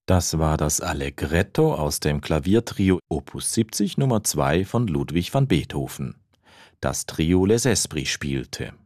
Das war das Allegretto aus dem Klaviertrio Opus 70 Nummer 2 von Ludwig van Beethoven. Das Trio Les Esprits spielte